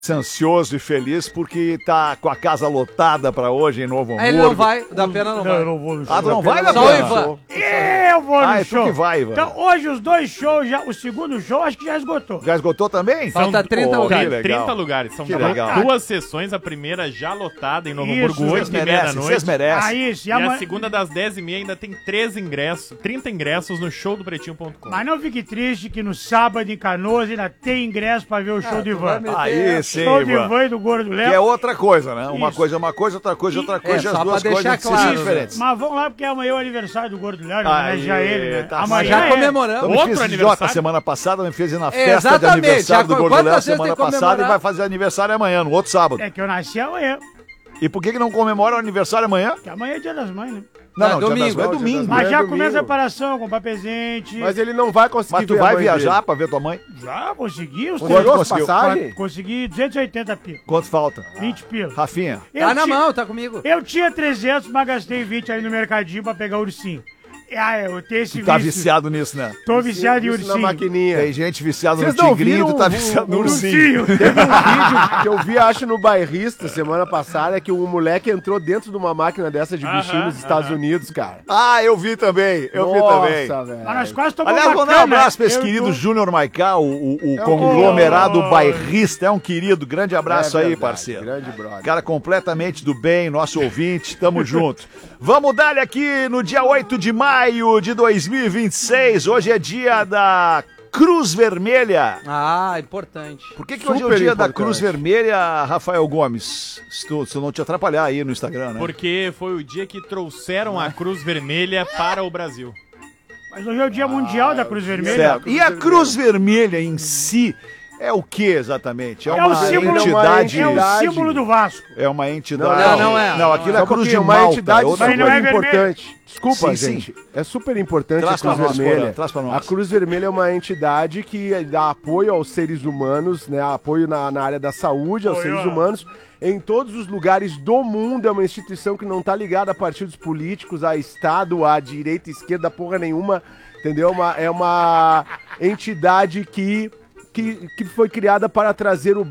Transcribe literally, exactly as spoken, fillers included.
ansioso e feliz porque tá com a casa lotada pra hoje em Novo Hamburgo. Ele não vai, da pena não Não, vai. eu não vou no show. Ah, tu não vai, da Só o pena? Ivan. Eu vou no Ah, é tu show. que vai, Ivan. Então, hoje os dois shows, já, o segundo show, acho que já esgotou. Já esgotou também? Falta trinta Pô, lugares. que legal. trinta lugares. São Que du- legal. duas sessões, a primeira já lotada em Novo Isso, Hamburgo, vocês oito e meia da Merecem, vocês noite. merecem. Aí, isso. E, E amanhã... a segunda das dez e meia ainda tem treze ingressos, trinta ingressos no show do pretinho ponto com. Mas não fique triste que no sábado em Canoas ainda tem ingresso pra ver o show Ah, do tu vai Ivan. meter Aí essa. sim, Show do Ivan. Ivan e do Gordo Que Léo. é outra coisa, né? Uma Isso. coisa é uma coisa, outra coisa é outra coisa. É, e as só duas pra coisas deixar têm que ser claro, diferentes. Mas vamos lá, porque amanhã é o aniversário do Gordo Léo, né? Aí, Homenagear ele, né? tá Amanhã Já é. comemoramos. Então me Outro fiz idiota aniversário? semana passada, me fez ir na É, festa de exatamente. aniversário Já do co- Gordo Léo quantas vezes semana tem que passada e comemorar? vai fazer aniversário amanhã, no outro sábado. É que eu nasci amanhã. E por que que não comemora o aniversário amanhã? Que amanhã é dia das mães, né? Não, Não, não, dia domingo, das Mães é é domingo. dia Mas é já domingo. começa a preparação, comprar presente. Mas ele não vai conseguir Mas tu ver a vai mãe viajar dele. pra ver tua mãe? Já consegui os Quanto Comprou as conseguiu? passagens? Consegui duzentos e oitenta pila. Quanto falta? vinte pila. Rafinha? Eu Tá na ti- mão, tá comigo. Eu tinha trezentos, mas gastei vinte ali no mercadinho pra pegar o ursinho. Ah, eu tenho esse Tu tá vício. viciado nisso, né? Tô viciado em Isso na ursinho. maquininha. Tem gente viciada no Vocês não tigrinho, tu viram tá o- viciado no o- o ursinho. Teve um vídeo que eu vi, acho, no Bairrista semana passada, que um moleque entrou dentro de uma máquina dessa de bichinho Aham, nos Estados aham. Unidos, cara. Ah, eu vi também, eu vi também. Nossa, velho. Mas nós quase tomamos Aliás, uma vou dar um cana. abraço pra esse Eu querido tô- Júnior Maiká, o, o- o É um conglomerado querido. bairrista. É um querido, grande abraço É aí, verdade, parceiro. grande brother. Cara completamente do bem, nosso ouvinte, tamo junto. Vamos dar aqui no dia oito de maio de dois mil e vinte e seis, hoje é dia da Cruz Vermelha. Ah, importante. Por que, que hoje é o Super dia da importante. Cruz Vermelha, Rafael Gomes? Se, tu, se eu não te atrapalhar aí no Instagram, né? Porque foi o dia que trouxeram a Cruz Vermelha para o Brasil. Mas hoje é o dia mundial da Cruz Vermelha. Certo. E a Cruz Vermelha em si é o que exatamente? É É uma o símbolo, entidade... é o entidade. símbolo do Vasco. É uma entidade... Não, não é. Não, aquilo Só é Cruz porque de é uma Malta. entidade é outra Mas não super é vermelho. importante. Desculpa, Sim, gente. É super importante Traz a Cruz pra nós, Vermelha. Porã, traz pra nós. A Cruz Vermelha é uma entidade que dá apoio aos seres humanos, né? Apoio na, na área da saúde aos Apoio, seres ó. humanos em todos os lugares do mundo. É uma instituição que não está ligada a partidos políticos, a Estado, a direita, esquerda, porra nenhuma. Entendeu? Uma, é uma entidade que, que, que foi criada para trazer o